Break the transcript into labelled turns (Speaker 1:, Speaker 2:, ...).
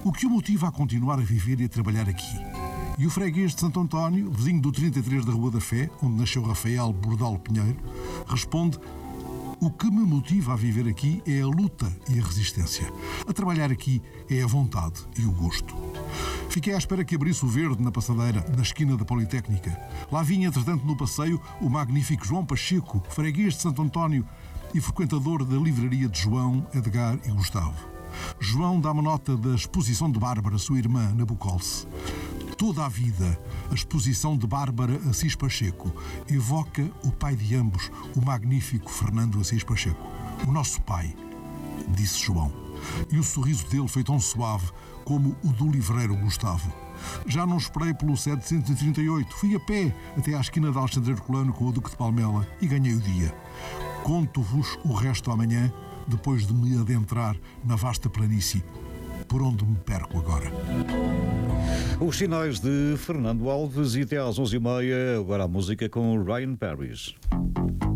Speaker 1: O que o motiva a continuar a viver e a trabalhar aqui? E o freguês de Santo António, vizinho do 33 da Rua da Fé, onde nasceu Rafael Bordalo Pinheiro, responde: o que me motiva a viver aqui é a luta e a resistência. A trabalhar aqui é a vontade e o gosto. Fiquei à espera que abrisse o verde na passadeira, na esquina da Politécnica. Lá vinha, entretanto, no passeio, o magnífico João Pacheco, freguês de Santo António e frequentador da livraria de João, Edgar e Gustavo. João dá-me nota da exposição de Bárbara, sua irmã, na Bucolce. Toda a vida, a exposição de Bárbara Assis Pacheco evoca o pai de ambos, o magnífico Fernando Assis Pacheco. O nosso pai, disse João. E o sorriso dele foi tão suave como o do livreiro Gustavo. Já não esperei pelo 738, fui a pé até à esquina de Alexandre Herculano com o Duque de Palmela e ganhei o dia. Conto-vos o resto amanhã, depois de me adentrar na vasta planície, por onde me perco agora.
Speaker 2: Os sinais de Fernando Alves e até às 11h30, agora a música com Ryan Paris.